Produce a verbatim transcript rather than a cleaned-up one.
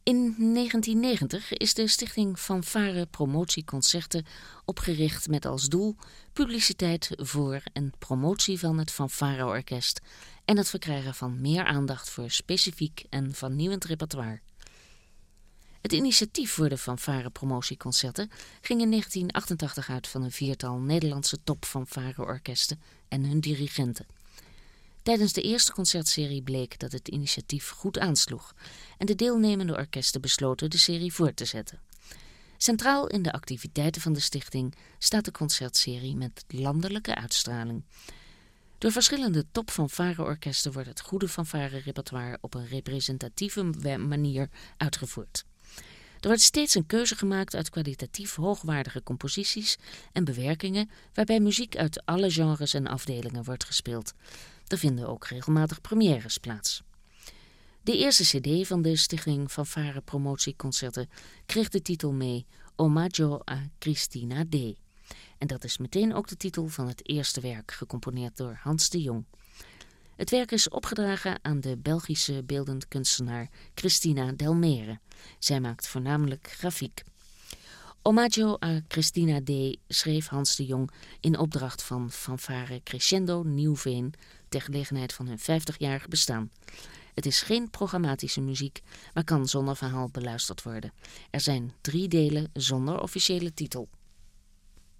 In negentien negentig is de stichting Fanfare Promotieconcerten opgericht met als doel publiciteit voor en promotie van het fanfareorkest en het verkrijgen van meer aandacht voor specifiek en vernieuwend repertoire. Het initiatief voor de Fanfare Promotieconcerten ging in negentien achtentachtig uit van een viertal Nederlandse top-fanfareorkesten en hun dirigenten. Tijdens de eerste concertserie bleek dat het initiatief goed aansloeg en de deelnemende orkesten besloten de serie voort te zetten. Centraal in de activiteiten van de stichting staat de concertserie met landelijke uitstraling. Door verschillende top-fanfareorkesten wordt het goede fanfare-repertoire op een representatieve manier uitgevoerd. Er wordt steeds een keuze gemaakt uit kwalitatief hoogwaardige composities en bewerkingen waarbij muziek uit alle genres en afdelingen wordt gespeeld. Er vinden ook regelmatig premières plaats. De eerste cd van de stichting Fanfare Promotieconcerten kreeg de titel mee Omaggio a Cristina D. En dat is meteen ook de titel van het eerste werk, gecomponeerd door Hans de Jong. Het werk is opgedragen aan de Belgische beeldend kunstenaar Christina Delmere. Zij maakt voornamelijk grafiek. Omaggio a Cristina D. schreef Hans de Jong in opdracht van Fanfare Crescendo Nieuwveen ter gelegenheid van hun vijftigjarig bestaan. Het is geen programmatische muziek, maar kan zonder verhaal beluisterd worden. Er zijn drie delen zonder officiële titel.